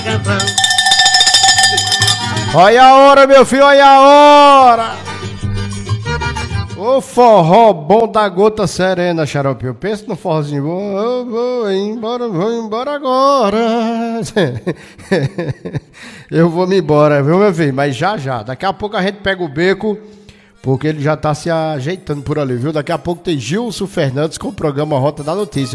Olha a hora, meu filho, olha a hora. O forró bom da gota serena, Xaropinho. Pensa no forrozinho. Vou embora agora. Eu vou me embora, viu, meu filho? Mas já. Daqui a pouco a gente pega o beco, porque ele já tá se ajeitando por ali, viu? Daqui a pouco tem Gilson Fernandes com o programa Rota da Notícia.